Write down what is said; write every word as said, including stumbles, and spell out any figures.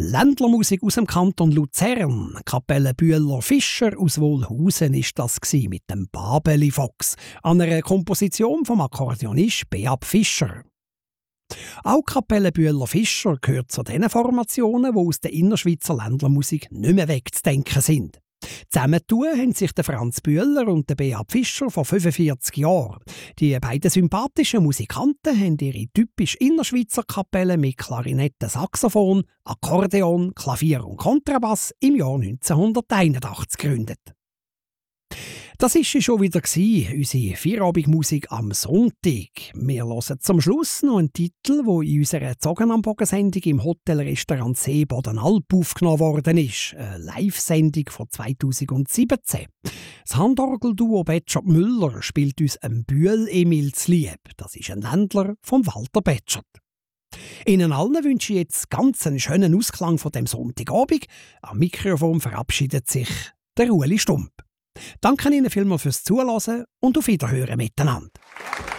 Ländlermusik aus dem Kanton Luzern. Kapelle Bühler-Fischer aus Wohlhausen ist das gsi mit dem Babeli Fox, an einer Komposition vom Akkordeonist Beat Fischer. Auch Kapelle Bühler-Fischer gehört zu den Formationen, die aus der Innerschweizer Ländlermusik nicht mehr wegzudenken sind. Zusammentun haben sich der Franz Bühler und der Beat Fischer vor fünfundvierzig Jahren. Die beiden sympathischen Musikanten haben ihre typisch Innerschweizer Kapelle mit Klarinette, Saxophon, Akkordeon, Klavier und Kontrabass im Jahr neunzehnhunderteinundachtzig gegründet. Das war schon wieder unsere Feierabendmusik am Sonntag. Wir hören zum Schluss noch einen Titel, der in unserer Zogen am Bogen-Sendung im Hotelrestaurant Seeboden-Alp aufgenommen worden ist. Eine Live-Sendung von zweitausendsiebzehn. Das Handorgelduo Betschert Müller spielt uns ein Bühl-Emil zlieb. Das ist ein Ländler von Walter Betschert. Ihnen allen wünsche ich jetzt ganz einen schönen Ausklang von dem Sonntagabend. Am Mikrofon verabschiedet sich der Ueli Stump. Danke Ihnen vielmals fürs Zuhören und auf Wiederhören miteinander.